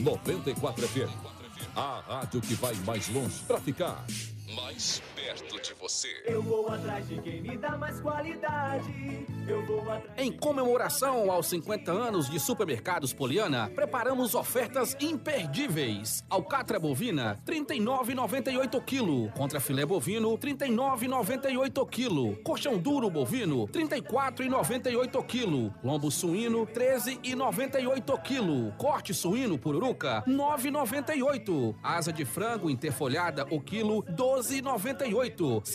94 FM. A rádio que vai mais longe pra ficar mais perto de você. Eu vou atrás de quem me dá mais qualidade. Eu vou atrás. Em comemoração aos 50 anos de Supermercados Poliana, preparamos ofertas imperdíveis. Alcatra bovina, R$ 39,98 kg. Contra filé bovino, R$ 39,98 kg. Colchão duro bovino, R$ 34,98 kg. Lombo suíno, R$ 13,98 kg. Corte suíno pururuca, R$ 9,98. Asa de frango interfolhada o quilo, R$ 12,98.